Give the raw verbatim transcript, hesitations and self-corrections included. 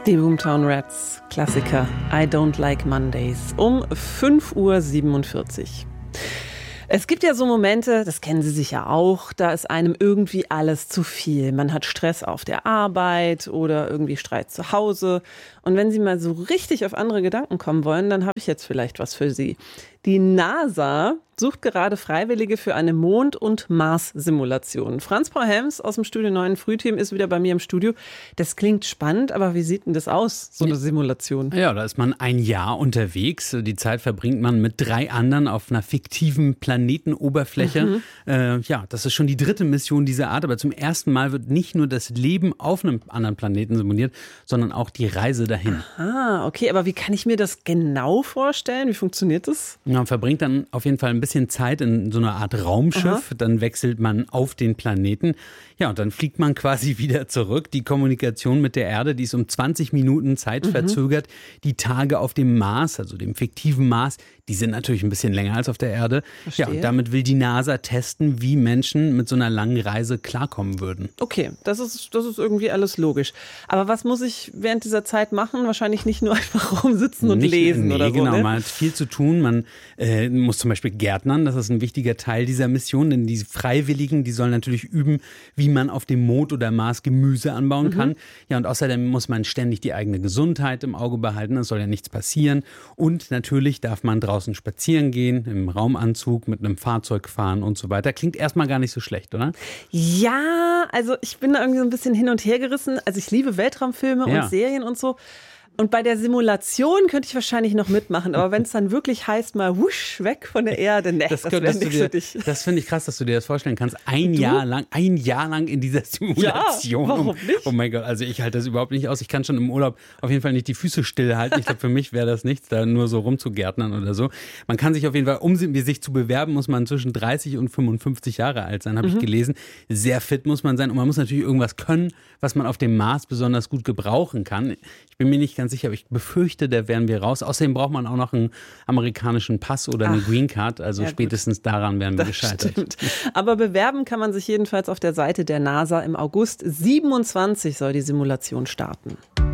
Die Boomtown Rats, Klassiker I Don't Like Mondays um fünf Uhr siebenundvierzig. Es gibt ja so Momente, das kennen Sie sicher auch, da ist einem irgendwie alles zu viel. Man hat Stress auf der Arbeit oder irgendwie Streit zu Hause. Und wenn Sie mal so richtig auf andere Gedanken kommen wollen, dann habe ich jetzt vielleicht was für Sie. Die NASA sucht gerade Freiwillige für eine Mond- und Mars-Simulation. Franz Paul Helms aus dem Studio neun Frühteam ist wieder bei mir im Studio. Das klingt spannend, aber wie sieht denn das aus, so eine Simulation? Ja, da ist man ein Jahr unterwegs. Die Zeit verbringt man mit drei anderen auf einer fiktiven Planetenoberfläche. Mhm. Äh, ja, das ist schon die dritte Mission dieser Art. Aber zum ersten Mal wird nicht nur das Leben auf einem anderen Planeten simuliert, sondern auch die Reise dahin. Ah, okay. Aber wie kann ich mir das genau vorstellen? Wie funktioniert das? Man verbringt dann auf jeden Fall ein bisschen Zeit in so einer Art Raumschiff. Aha. Dann wechselt man auf den Planeten. Ja, und dann fliegt man quasi wieder zurück. Die Kommunikation mit der Erde, die ist um zwanzig Minuten Zeit mhm. verzögert. Die Tage auf dem Mars, also dem fiktiven Mars, die sind natürlich ein bisschen länger als auf der Erde. Verstehe. Ja, und damit will die NASA testen, wie Menschen mit so einer langen Reise klarkommen würden. Okay, das ist, das ist irgendwie alles logisch. Aber was muss ich während dieser Zeit machen? Wahrscheinlich nicht nur einfach rumsitzen und nicht, lesen nee, oder so. Genau, ne? Man hat viel zu tun. Man äh, muss zum Beispiel gärtnern. Das ist ein wichtiger Teil dieser Mission, denn die Freiwilligen, die sollen natürlich üben, wie man auf dem Mond oder Mars Gemüse anbauen mhm. kann. Ja, und außerdem muss man ständig die eigene Gesundheit im Auge behalten. Es soll ja nichts passieren. Und natürlich darf man draußen spazieren gehen, im Raumanzug, mit einem Fahrzeug fahren und so weiter. Klingt erstmal gar nicht so schlecht, oder? Ja, also ich bin da irgendwie so ein bisschen hin und her gerissen. Also ich liebe Weltraumfilme ja. und Serien und so. Und bei der Simulation könnte ich wahrscheinlich noch mitmachen, aber wenn es dann wirklich heißt, mal wusch, weg von der Erde, ne, das, das wäre nichts für dich. Das finde ich krass, dass du dir das vorstellen kannst. Ein du? Jahr lang, ein Jahr lang in dieser Simulation. Ja, warum nicht? Oh mein Gott, also ich halte das überhaupt nicht aus. Ich kann schon im Urlaub auf jeden Fall nicht die Füße stillhalten. Ich glaube, für mich wäre das nichts, da nur so rumzugärtnern oder so. Man kann sich auf jeden Fall, um sich zu bewerben, muss man zwischen dreißig und fünfundfünfzig Jahre alt sein, habe mhm. ich gelesen. Sehr fit muss man sein und man muss natürlich irgendwas können, was man auf dem Mars besonders gut gebrauchen kann. Ich bin mir nicht ganz sicher, aber ich befürchte, da wären wir raus. Außerdem braucht man auch noch einen amerikanischen Pass oder eine Ach, Green Card. Also ja spätestens gut. daran wären wir das gescheitert. Stimmt. Aber bewerben kann man sich jedenfalls auf der Seite der NASA. Im August siebenundzwanzig soll die Simulation starten.